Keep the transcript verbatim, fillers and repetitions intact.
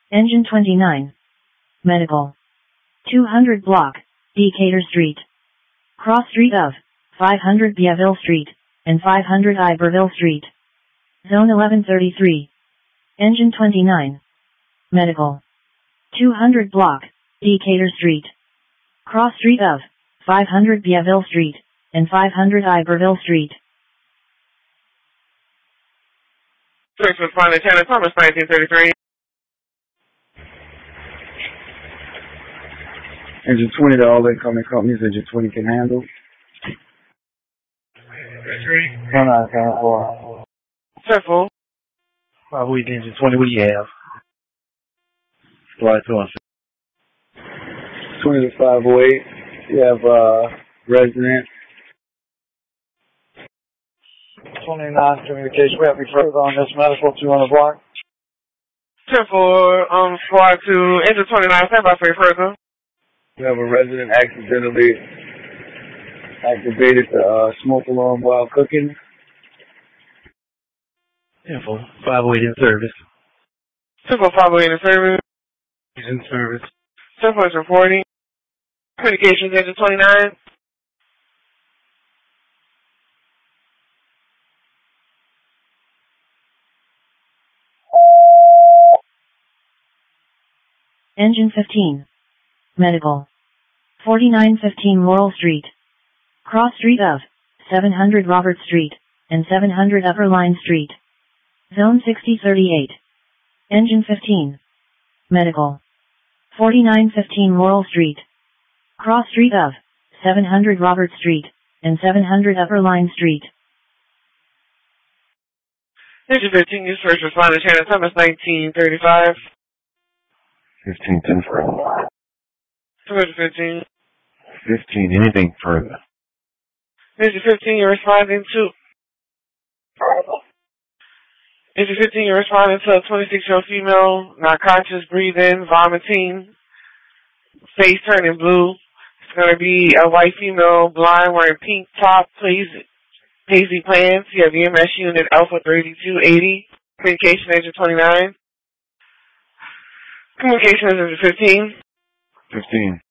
Engine twenty-nine. Medical. two hundred block, Decatur Street. Cross street of five hundred Biaville Street and five hundred Iberville Street. Zone eleven thirty-three. Engine twenty-nine. Medical. two hundred block, Decatur Street. Cross street of five hundred Biaville Street and five hundred Iberville Street. First responder, Tanner Thomas, nineteen thirty-three. Engine twenty to all incoming companies, engine twenty can handle. thirty-three. One nine seven four. Careful. Five week engine twenty, what do you have? Flight two one six. twenty to five oh eight. You have, uh, resident. twenty-nine communication. We have any further on this medical two hundred block? Careful, um, squad to engine twenty-nine, stand by for your further. We have a resident accidentally activated the uh, smoke alarm while cooking. Info, five oh eight in service. Careful, five oh eight in service. He's in service. Careful is reporting. Communications, engine twenty-nine. Engine fifteen. Medical. forty-nine fifteen Laurel Street. Cross street of seven hundred Robert Street and seven hundred Upper Line Street. Zone sixty thirty-eight. Engine fifteen. Medical. forty-nine fifteen Laurel Street. Cross street of seven hundred Robert Street and seven hundred Upper Line Street. Engine fifteen, use first responder, Tanner Thomas, nineteen thirty-five. fifteen, ten further. Engine fifteen. fifteen, anything further. Engine fifteen, you're responding to. Engine fifteen, you're responding to a twenty-six-year-old female, not conscious, breathing, vomiting, face turning blue. It's going to be a white female, blind, wearing pink top, paisley, paisley pants. You have E M S unit Alpha thirty-two eighty. Communication, engine twenty-nine. Communication, engine fifteen. fifteen.